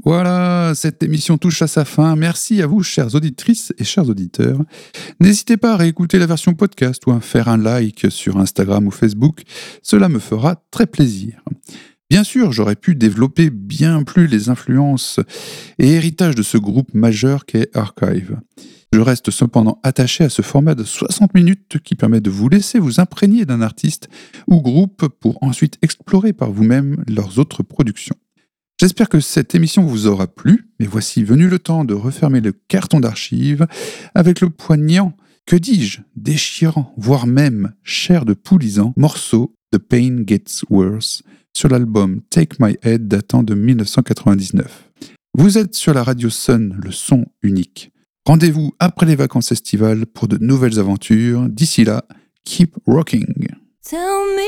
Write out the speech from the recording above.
Voilà, cette émission touche à sa fin. Merci à vous, chères auditrices et chers auditeurs. N'hésitez pas à réécouter la version podcast ou à faire un like sur Instagram ou Facebook. Cela me fera très plaisir. Bien sûr, j'aurais pu développer bien plus les influences et héritages de ce groupe majeur qu'est Archive. Je reste cependant attaché à ce format de 60 minutes qui permet de vous laisser vous imprégner d'un artiste ou groupe pour ensuite explorer par vous-même leurs autres productions. J'espère que cette émission vous aura plu, mais voici venu le temps de refermer le carton d'archives avec le poignant, que dis-je, déchirant, voire même chair de poulisant morceau The Pain Gets Worse sur l'album Take My Head datant de 1999. Vous êtes sur la radio Sun, le son unique. Rendez-vous après les vacances estivales pour de nouvelles aventures. D'ici là, keep rocking. Tell me